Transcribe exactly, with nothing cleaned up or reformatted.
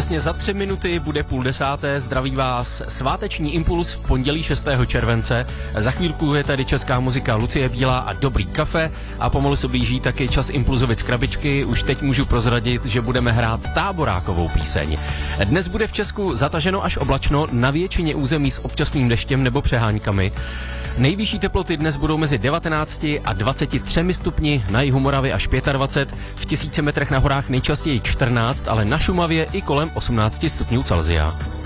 Přesně za tři minuty bude půl desáté, zdraví vás sváteční impuls v pondělí šestého července. Za chvílku je tady česká muzika Lucie Bílá a Dobrý kafe a pomalu se blíží taky čas impulzovic krabičky. Už teď můžu prozradit, že budeme hrát táborákovou píseň. Dnes bude v Česku zataženo až oblačno, na většině území s občasným deštěm nebo přeháňkami. Nejvyšší teploty dnes budou mezi devatenácti a dvaceti třemi stupni, na jihu Moravy až dvacet pět, v tisíci metrech na horách nejčastěji čtrnáct, ale na Šumavě i kolem osmnácti stupňů Celsia.